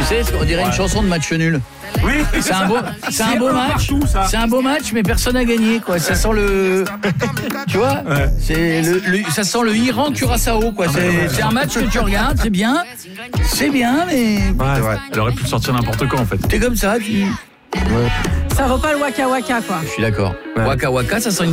sais, on dirait une chanson de match nul. Oui, C'est un beau match. Partout, ça. C'est un beau match, mais personne n'a gagné, quoi. Ça sent le, tu vois, c'est ça sent le Iran Curaçao, quoi. C'est un match que tu regardes, c'est bien, mais Ouais. Elle aurait pu sortir n'importe quand en fait. t'es comme ça. Ça vaut pas le waka waka, quoi. Je suis d'accord. Waka waka, ça sent une